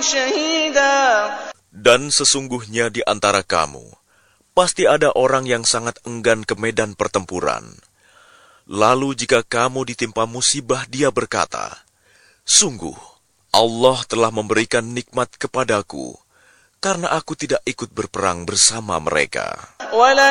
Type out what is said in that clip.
شهيدا. Dan sesungguhnya di antara kamu, pasti ada orang yang sangat enggan ke medan pertempuran. Lalu jika kamu ditimpa musibah, dia berkata, "Sungguh, Allah telah memberikan nikmat kepadaku, karena aku tidak ikut berperang bersama mereka."